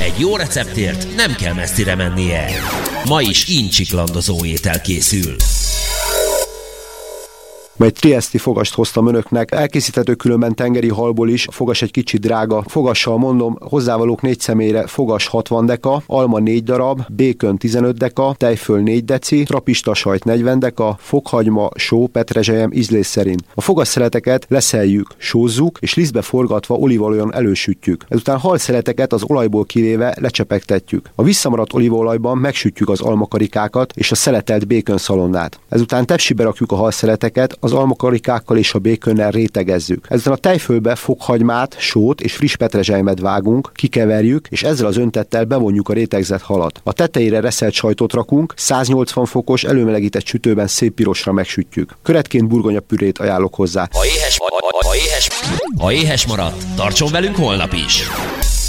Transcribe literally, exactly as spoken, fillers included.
Egy jó receptért nem kell messzire mennie. Ma is incsiklandozó étel készül. Egy trieszti fogast hoztam önöknek, elkészíthető különben tengeri halból is, a fogas egy kicsit drága. Fogassal mondom, hozzávalók négy személyre: fogas hatvan deka, alma négy darab, békön tizenöt deka, tejföl négy deci, trapista sajt negyven deka, fokhagyma, só, petrezselyem ízlés szerint. A fogasszeleteket leszeljük, sózzuk, és lisztbe forgatva olívaolajon elősütjük. Ezután halszeleteket az olajból kivéve lecsepegtetjük. A visszamaradt olívaolajban megsütjük az almakarikákat és a szeletelt békönszalonnát. Ezután tepsibe rakjuk a halszeleteket, az almakarikákkal és a békönnel rétegezzük. Ezután a tejfölbe fokhagymát, sót és friss petrezselymet vágunk, kikeverjük, és ezzel az öntettel bevonjuk a rétegzett halat. A tetejére reszelt sajtot rakunk, száznyolcvan fokos előmelegített sütőben szép pirosra megsütjük. Köretként burgonyapürét ajánlok hozzá. Ha éhes, ha, ha, ha éhes, ha éhes maradt, tartson velünk holnap is!